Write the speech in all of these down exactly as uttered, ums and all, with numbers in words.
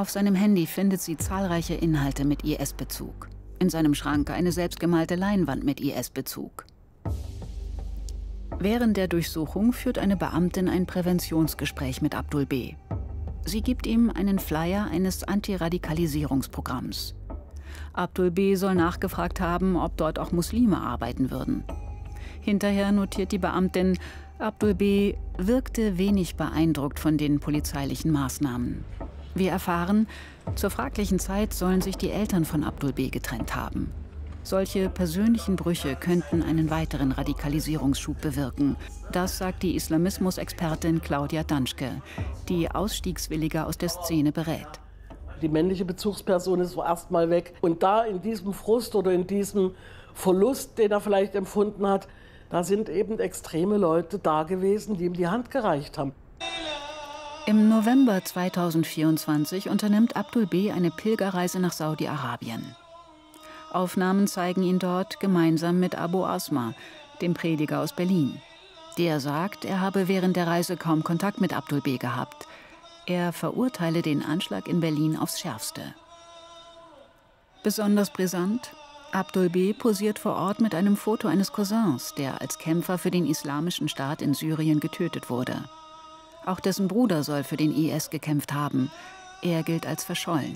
Auf seinem Handy findet sie zahlreiche Inhalte mit I S-Bezug. In seinem Schrank eine selbstgemalte Leinwand mit I S-Bezug. Während der Durchsuchung führt eine Beamtin ein Präventionsgespräch mit Abdul B. Sie gibt ihm einen Flyer eines Antiradikalisierungsprogramms. Abdul B. soll nachgefragt haben, ob dort auch Muslime arbeiten würden. Hinterher notiert die Beamtin, Abdul B. wirkte wenig beeindruckt von den polizeilichen Maßnahmen. Wir erfahren, zur fraglichen Zeit sollen sich die Eltern von Abdul B. getrennt haben. Solche persönlichen Brüche könnten einen weiteren Radikalisierungsschub bewirken. Das sagt die Islamismusexpertin Claudia Danschke, die Ausstiegswillige aus der Szene berät. Die männliche Bezugsperson ist erst mal weg. Und da in diesem Frust oder in diesem Verlust, den er vielleicht empfunden hat, da sind eben extreme Leute da gewesen, die ihm die Hand gereicht haben. Im November zweitausendvierundzwanzig unternimmt Abdul B. eine Pilgerreise nach Saudi-Arabien. Aufnahmen zeigen ihn dort gemeinsam mit Abu Asma, dem Prediger aus Berlin. Der sagt, er habe während der Reise kaum Kontakt mit Abdul B. gehabt. Er verurteile den Anschlag in Berlin aufs Schärfste. Besonders brisant: Abdul B. posiert vor Ort mit einem Foto eines Cousins, der als Kämpfer für den Islamischen Staat in Syrien getötet wurde. Auch dessen Bruder soll für den I S gekämpft haben. Er gilt als verschollen.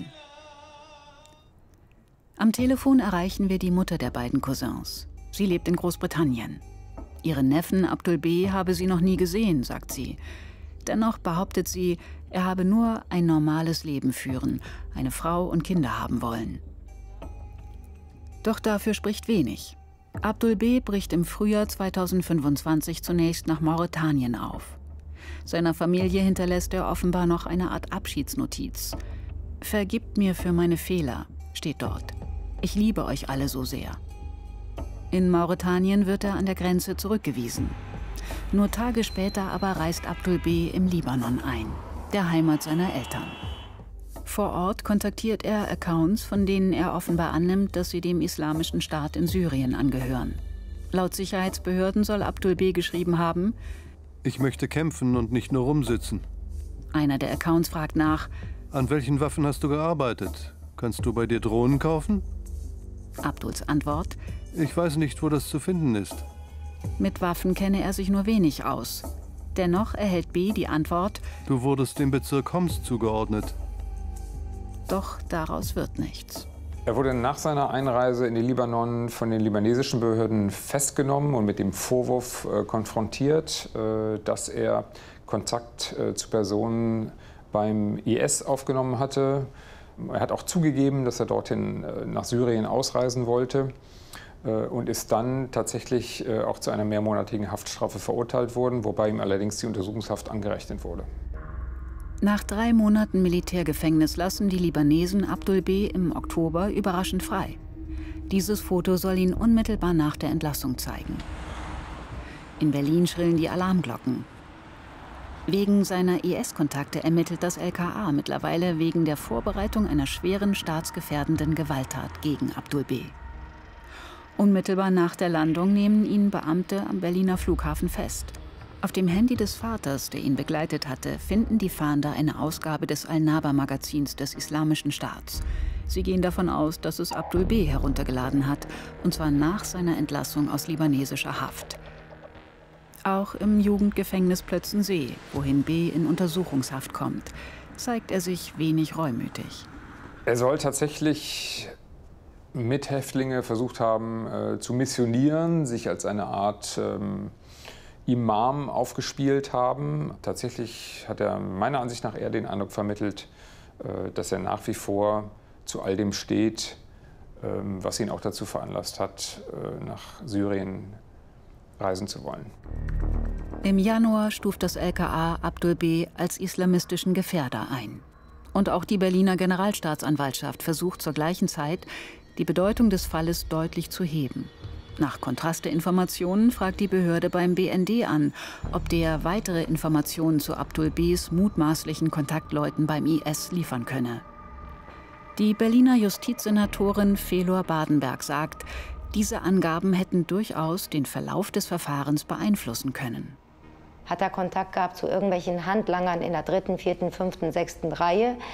Am Telefon erreichen wir die Mutter der beiden Cousins. Sie lebt in Großbritannien. Ihren Neffen Abdul B. habe sie noch nie gesehen, sagt sie. Dennoch behauptet sie, er habe nur ein normales Leben führen, eine Frau und Kinder haben wollen. Doch dafür spricht wenig. Abdul B. bricht im Frühjahr zweitausendfünfundzwanzig zunächst nach Mauretanien auf. Seiner Familie hinterlässt er offenbar noch eine Art Abschiedsnotiz. »Vergibt mir für meine Fehler«, steht dort. »Ich liebe euch alle so sehr.« In Mauretanien wird er an der Grenze zurückgewiesen. Nur Tage später aber reist Abdul B. im Libanon ein, der Heimat seiner Eltern. Vor Ort kontaktiert er Accounts, von denen er offenbar annimmt, dass sie dem Islamischen Staat in Syrien angehören. Laut Sicherheitsbehörden soll Abdul B. geschrieben haben: Ich möchte kämpfen und nicht nur rumsitzen. Einer der Accounts fragt nach: An welchen Waffen hast du gearbeitet? Kannst du bei dir Drohnen kaufen? Abduls Antwort: Ich weiß nicht, wo das zu finden ist. Mit Waffen kenne er sich nur wenig aus. Dennoch erhält B. die Antwort: Du wurdest dem Bezirk Homs zugeordnet. Doch daraus wird nichts. Er wurde nach seiner Einreise in den Libanon von den libanesischen Behörden festgenommen und mit dem Vorwurf äh, konfrontiert, äh, dass er Kontakt äh, zu Personen beim I S aufgenommen hatte. Er hat auch zugegeben, dass er dorthin äh, nach Syrien ausreisen wollte äh, und ist dann tatsächlich äh, auch zu einer mehrmonatigen Haftstrafe verurteilt worden, wobei ihm allerdings die Untersuchungshaft angerechnet wurde. Nach drei Monaten Militärgefängnis lassen die Libanesen Abdul B. im Oktober überraschend frei. Dieses Foto soll ihn unmittelbar nach der Entlassung zeigen. In Berlin schrillen die Alarmglocken. Wegen seiner I S-Kontakte ermittelt das L K A mittlerweile wegen der Vorbereitung einer schweren staatsgefährdenden Gewalttat gegen Abdul B. Unmittelbar nach der Landung nehmen ihn Beamte am Berliner Flughafen fest. Auf dem Handy des Vaters, der ihn begleitet hatte, finden die Fahnder eine Ausgabe des Al-Naba-Magazins des Islamischen Staats. Sie gehen davon aus, dass es Abdul B. heruntergeladen hat, und zwar nach seiner Entlassung aus libanesischer Haft. Auch im Jugendgefängnis Plötzensee, wohin B. in Untersuchungshaft kommt, zeigt er sich wenig reumütig. Er soll tatsächlich Mithäftlinge versucht haben äh, zu missionieren, sich als eine Art ähm, Imam aufgespielt haben. Tatsächlich hat er meiner Ansicht nach eher den Eindruck vermittelt, äh, dass er nach wie vor zu all dem steht, äh, was ihn auch dazu veranlasst hat, äh, nach Syrien reisen zu wollen. Im Januar stuft das L K A Abdul B. als islamistischen Gefährder ein. Und auch die Berliner Generalstaatsanwaltschaft versucht zur gleichen Zeit, die Bedeutung des Falles deutlich zu heben. Nach Kontrasteinformationen fragt die Behörde beim B N D an, ob der weitere Informationen zu Abdul B.s mutmaßlichen Kontaktleuten beim I S liefern könne. Die Berliner Justizsenatorin Felor Badenberg sagt, diese Angaben hätten durchaus den Verlauf des Verfahrens beeinflussen können. Hat er Kontakt gehabt zu irgendwelchen Handlangern in der dritten, vierten, fünften, sechsten Reihe?